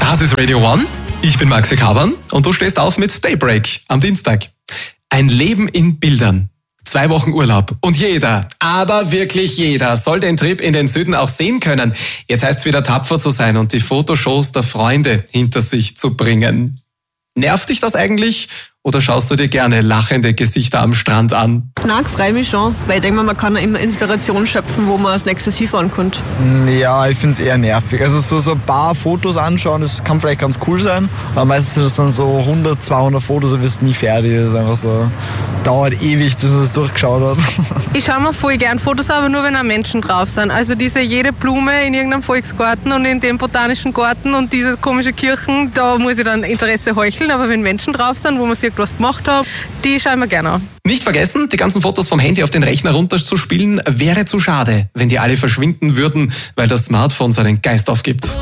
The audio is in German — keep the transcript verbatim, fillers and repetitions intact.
Das ist Radio One. Ich bin Maxi Kaban und du stehst auf mit Daybreak am Dienstag. Ein Leben in Bildern. Zwei Wochen Urlaub. Und jeder, aber wirklich jeder, soll den Trip in den Süden auch sehen können. Jetzt heißt es wieder tapfer zu sein und die Fotoshows der Freunde hinter sich zu bringen. Nervt dich das eigentlich? Oder schaust du dir gerne lachende Gesichter am Strand an? Nein, freue mich schon, weil ich denke, man kann immer Inspiration schöpfen, wo man als nächstes hinfahren könnte. Ja, ich finde es eher nervig. Also so, so ein paar Fotos anschauen, das kann vielleicht ganz cool sein, aber meistens sind das dann so hundert, zweihundert Fotos und wirst nie fertig. Das ist einfach so, dauert ewig, bis man es durchgeschaut hat. Ich schaue mir voll gern Fotos, aber nur wenn auch Menschen drauf sind. Also diese jede Blume in irgendeinem Volksgarten und in dem botanischen Garten und diese komische Kirchen, da muss ich dann Interesse heucheln, aber wenn Menschen drauf sind, wo man sich was gemacht hat, die schauen wir gerne an. Nicht vergessen, die ganzen Fotos vom Handy auf den Rechner runterzuspielen, wäre zu schade, wenn die alle verschwinden würden, weil das Smartphone seinen Geist aufgibt.